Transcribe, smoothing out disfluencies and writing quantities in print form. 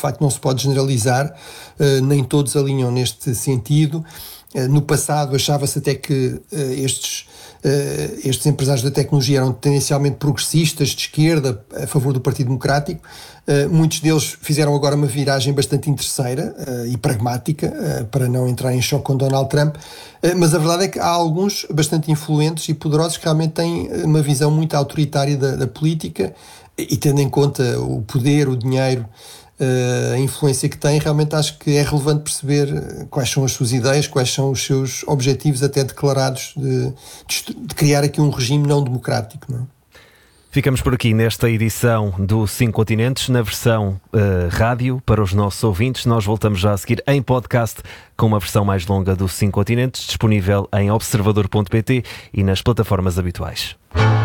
facto não se pode generalizar, nem todos alinham neste sentido. No passado achava-se até que estes empresários da tecnologia eram tendencialmente progressistas, de esquerda, a favor do Partido Democrático. Muitos deles fizeram agora uma viragem bastante interesseira e pragmática, para não entrar em choque com Donald Trump, mas a verdade é que há alguns bastante influentes e poderosos que realmente têm uma visão muito autoritária da política, e tendo em conta o poder, o dinheiro, a influência que tem, realmente acho que é relevante perceber quais são as suas ideias, quais são os seus objetivos até declarados de criar aqui um regime não democrático, não é? Ficamos por aqui nesta edição do 5 Continentes, na versão rádio para os nossos ouvintes. Nós voltamos já a seguir em podcast com uma versão mais longa do 5 Continentes, disponível em observador.pt e nas plataformas habituais.